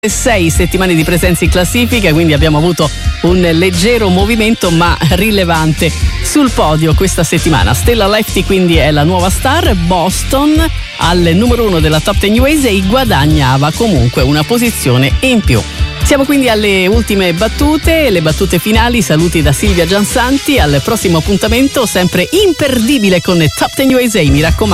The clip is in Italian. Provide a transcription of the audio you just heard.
6 settimane di presenza in classifica, quindi abbiamo avuto un leggero movimento ma rilevante sul podio questa settimana. Stella Lefty quindi è la nuova star, Boston al numero 1 della Top 10 USA e guadagnava comunque una posizione in più. Siamo quindi alle ultime battute, le battute finali. Saluti da Silvia Giansanti, al prossimo appuntamento sempre imperdibile con Top 10 USA, mi raccomando.